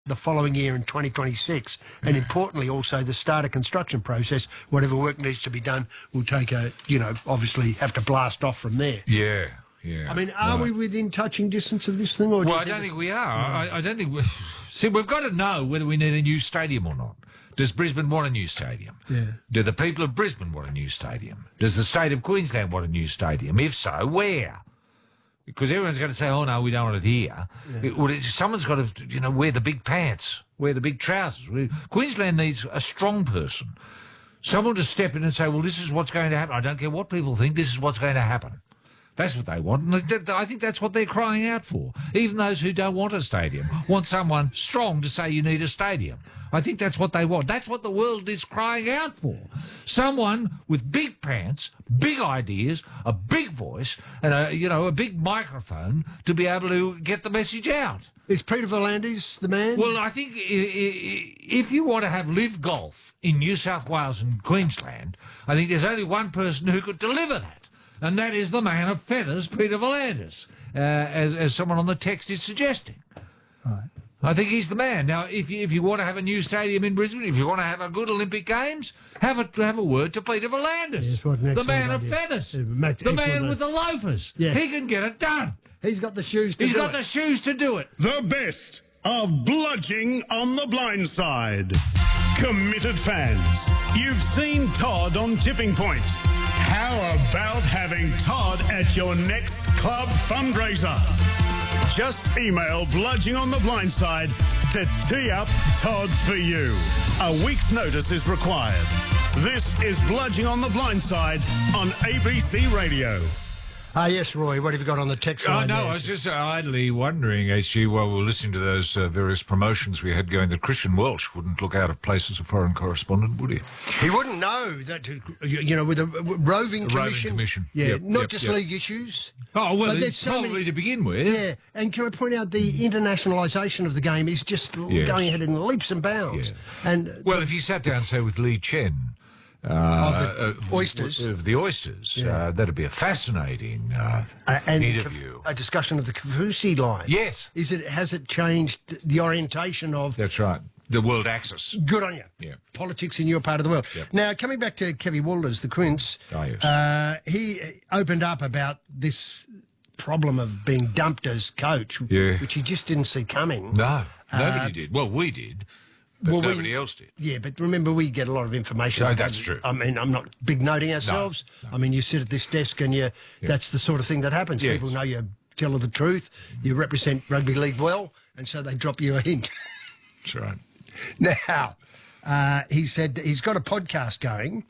the following year in 2026, and importantly also the start of construction process. Whatever work needs to be done will take obviously have to blast off from there. Yeah. I mean, are we within touching distance of this thing? Or I don't think we are. I don't think we... See, we've got to know whether we need a new stadium or not. Does Brisbane want a new stadium? Yeah. Do the people of Brisbane want a new stadium? Does the state of Queensland want a new stadium? If so, where? Because everyone's going to say, oh, no, we don't want it here. Yeah. Someone's got to, wear the big pants, wear the big trousers. Queensland needs a strong person. Someone to step in and say, well, this is what's going to happen. I don't care what people think, this is what's going to happen. That's what they want, and I think that's what they're crying out for. Even those who don't want a stadium want someone strong to say you need a stadium. I think that's what they want. That's what the world is crying out for. Someone with big pants, big ideas, a big voice, and a big microphone to be able to get the message out. Is Peter V'landys the man? Well, I think if you want to have live golf in New South Wales and Queensland, I think there's only one person who could deliver that. And that is the man of feathers, Peter V'landys, as someone on the text is suggesting. Right. I think he's the man. Now, if you want to have a new stadium in Brisbane, if you want to have a good Olympic Games, have a word to Peter V'landys, the man of feathers, the man with the loafers. Yeah. He can get it done. He's got the shoes to do it. He's got the shoes to do it. The best of Bludging on the Blind Side. Committed fans, you've seen Todd on Tipping Point. How about having Todd at your next club fundraiser? Just email Bludging on the Blind Side to tee up Todd for you. A week's notice is required. This is Bludging on the Blind Side on ABC Radio. Yes, Roy, what have you got on the text line? No, I was just idly wondering, actually, while we were listening to those various promotions we had going, that Christian Welch wouldn't look out of place as a foreign correspondent, would he? He wouldn't know that, with a roving commission. Roving commission. Yeah, not just league issues. Oh, well, it's probably to begin with. Yeah, and can I point out the internationalisation of the game is just going ahead in leaps and bounds. Yeah. And well, if you sat down, say, with Lee Chen... oysters. Of the oysters. Yeah. That'd be a fascinating interview. A discussion of the Kaufusi line. Yes. Has it changed the orientation of... That's right. The world axis. Good on you. Yeah. Politics in your part of the world. Yep. Now, coming back to Kevy Walters, the Quince, he opened up about this problem of being dumped as coach, which he just didn't see coming. No, nobody did. Well, we did. But nobody else did. Yeah, but remember, we get a lot of information. No, that's true. I mean, I'm not big noting ourselves. No. I mean, you sit at this desk and that's the sort of thing that happens. Yes. People know you tell the truth, you represent rugby league well, and so they drop you a hint. That's right. Now, he said he's got a podcast going.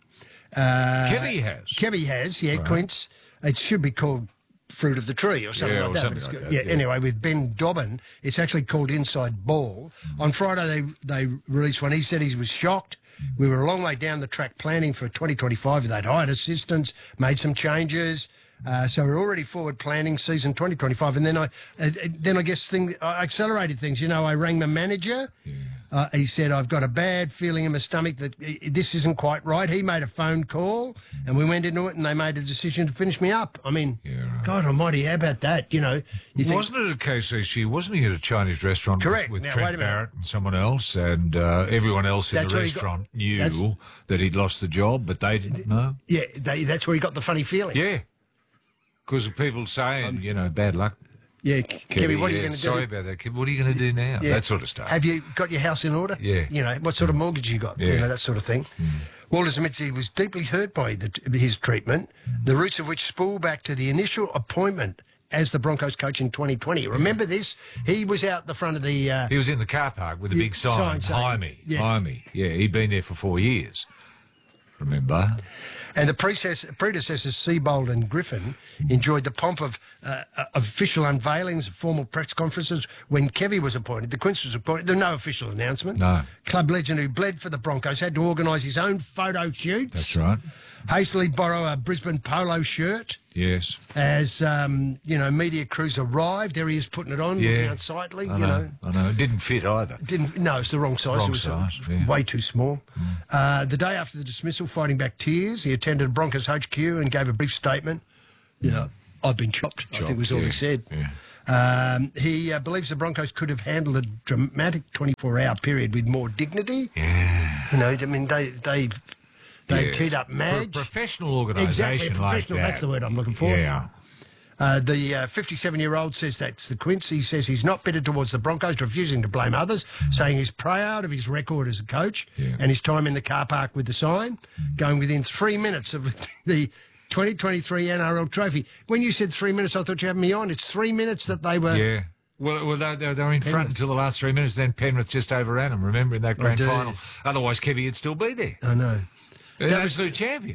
Kevy has, right. Quince. It should be called Fruit of the Tree or something like that. Something like that. Yeah, anyway, with Ben Dobbin, it's actually called Inside Ball. On Friday, they released one. He said he was shocked. We were a long way down the track planning for 2025. They'd hired assistants, made some changes. So we're already forward planning season 2025. And then I guess I accelerated things. I rang my manager. Yeah. He said, I've got a bad feeling in my stomach that this isn't quite right. He made a phone call and we went into it and they made a decision to finish me up. I mean, God almighty, how about that? Wasn't it a case that wasn't he at a Chinese restaurant with Trent Barrett and someone else, and everyone else in the restaurant knew that he'd lost the job, but they didn't know? Yeah, that's where he got the funny feeling. Yeah, because of people saying, bad luck. Yeah, Kevy, what are you going to do? Sorry about that, Kevy. What are you going to do now? Yeah. That sort of stuff. Have you got your house in order? Yeah. What sort of mortgage you got? Yeah. That sort of thing. Walters admits he was deeply hurt by his treatment, the roots of which spool back to the initial appointment as the Broncos coach in 2020. Remember this? He was out the front of the... he was in the car park with a big sign, Jaime. Yeah, he'd been there for 4 years. Remember? And the predecessors, Seibold and Griffin, enjoyed the pomp of official unveilings, formal press conferences. When Kevy was appointed, the Quince was appointed, there was no official announcement. No. Club legend who bled for the Broncos had to organise his own photo shoots. That's right. Hastily borrow a Brisbane polo shirt. Yes. As, media crews arrived. There he is putting it on, looking unsightly, I know. It didn't fit either. No, it's the wrong size. Way too small. The day after the dismissal, fighting back tears, he attended Broncos HQ and gave a brief statement. I've been chopped, I think was all he said. He believes the Broncos could have handled a dramatic 24-hour period with more dignity. Yeah. You know, I mean, they teed up Madge. Professional organisation Exactly, like professional, that. that's the word I'm looking for. Yeah. The 57-year-old says that's the quince. He says he's not bitter towards the Broncos, refusing to blame others, saying he's proud of his record as a coach and his time in the car park with the sign, going within 3 minutes of the 2023 NRL trophy. When you said 3 minutes, I thought you had me on. It's 3 minutes that they were... Yeah. Well, they were in front until the last 3 minutes, then Penrith just overran them, remember, in that grand final. Otherwise, Kevy would still be there. I know. An absolute champion.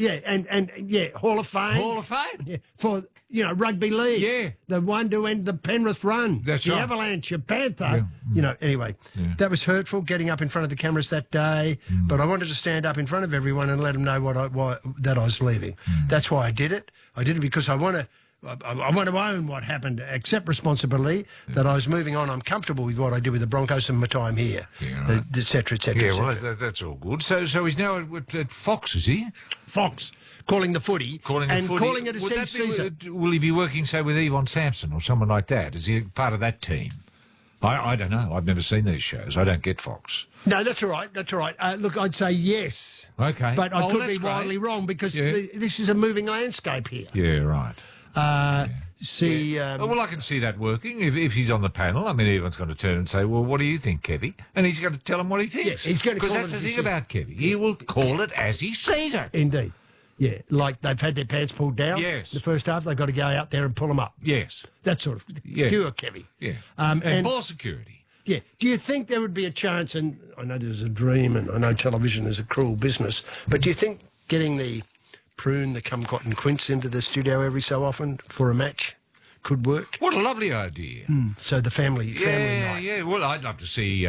Hall of Fame. Hall of Fame. Yeah, for, rugby league. Yeah. The one to end the Penrith run. That's the right. Avalanche, your Panther. Yeah. Anyway, that was hurtful, getting up in front of the cameras that day, but I wanted to stand up in front of everyone and let them know that I was leaving. That's why I did it. I did it because I want to own what happened, accept responsibility, that I was moving on. I'm comfortable with what I did with the Broncos and my time here, et cetera, et cetera. Yeah, well, that's all good. So he's now at Fox, is he? Fox, calling the footy. Calling it a season. Will he be working, say, with Yvonne Sampson or someone like that? Is he part of that team? I don't know. I've never seen these shows. I don't get Fox. No, that's all right. That's all right. Look, I'd say yes. Okay. But I could be wildly wrong because this is a moving landscape here. Yeah, right. I can see that working if he's on the panel. I mean, everyone's going to turn and say, well, what do you think, Kevy? And he's going to tell him what he thinks. Yeah, he's going to because that's the thing about Kevy. He will call it as he sees it. Indeed. Yeah, like they've had their pants pulled down. Yes. The first half, they've got to go out there and pull them up. Yes. That sort of pure Kevy. Yeah. And ball security. Yeah. Do you think there would be a chance, and I know there's a dream and I know television is a cruel business, but do you think getting the prune, the kumquat and quince into the studio every so often for a match could work? What a lovely idea. So the family night. Yeah. Well, I'd love to see,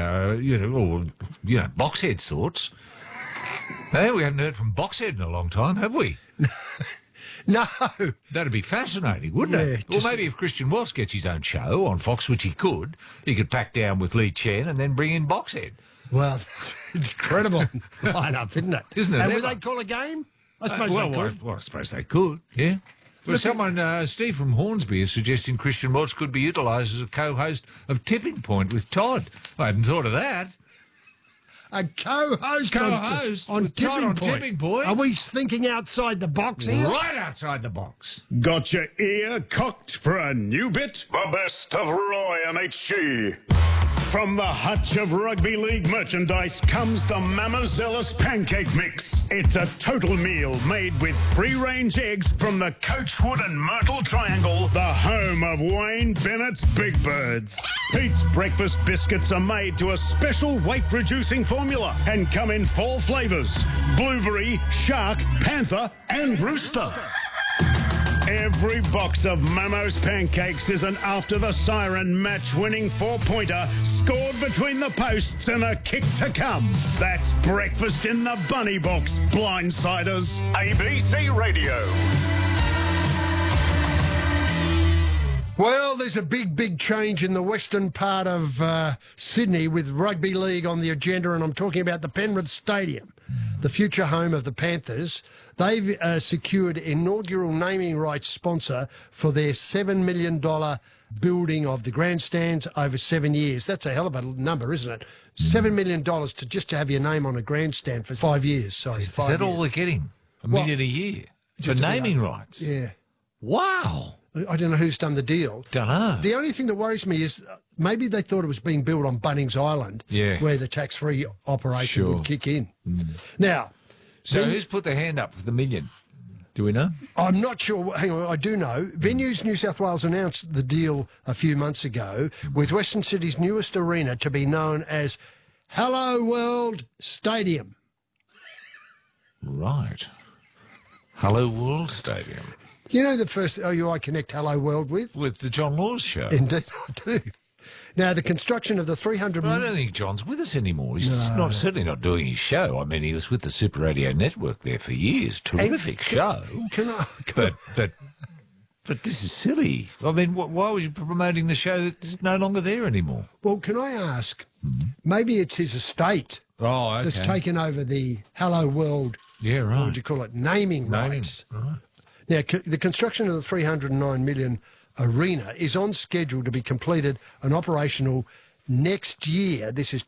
Boxhead's thoughts. Hey, we haven't heard from Boxhead in a long time, have we? No. That'd be fascinating, wouldn't it? Or maybe if Christian Welsh gets his own show on Fox, which he could pack down with Lee Chen and then bring in Boxhead. Well, it's incredible line-up, isn't it? Isn't it? And would they call a game? I suppose they could. Well, I suppose they could, yeah. Well, Steve from Hornsby is suggesting Christian Welsh could be utilised as a co-host of Tipping Point with Todd. I hadn't thought of that. A co-host on Tipping Point. Are we thinking outside the box here? Right outside the box. Got your ear cocked for a new bit? The best of Roy MHG. From the hutch of rugby league merchandise comes the Mamazella's Pancake Mix. It's a total meal made with free-range eggs from the Coachwood and Myrtle Triangle, the home of Wayne Bennett's Big Birds. Pete's breakfast biscuits are made to a special weight-reducing formula and come in 4 flavours: blueberry, shark, panther and rooster. Every box of Mamo's Pancakes is an After the Siren match-winning 4-pointer scored between the posts and a kick to come. That's breakfast in the bunny box, blindsiders. ABC Radio. Well, there's a big change in the western part of Sydney with rugby league on the agenda, and I'm talking about the Penrith Stadium, the future home of the Panthers. They've secured inaugural naming rights sponsor for their $7 million building of the grandstands over 7 years. That's a hell of a number, isn't it? $7 million to have your name on a grandstand for 5 years. Sorry, 5 years. Is that all they're getting? $1 million a year for naming rights? Yeah. Wow. I don't know who's done the deal. Don't know. The only thing that worries me is maybe they thought it was being built on Bunnings Island, where the tax-free operation would kick in. Now, so who's put their hand up for the $1 million? Do we know? I'm not sure. Hang on, I do know. Venues New South Wales announced the deal a few months ago with Western Sydney's newest arena to be known as Hello World Stadium. Right. Hello World Stadium. You know the first OU I connect Hello World with? With the John Laws show. Indeed, I do. Now, the construction of the 300... I don't think John's with us anymore. He's certainly not doing his show. I mean, he was with the Super Radio Network there for years. Terrific show. But this is silly. I mean, why was you promoting the show that's no longer there anymore? Well, can I ask, maybe it's his estate that's taken over the Hello World... Yeah, right. What would you call it? Naming rights. Right. Now, the construction of the $309 million Arena is on schedule to be completed and operational next year. This is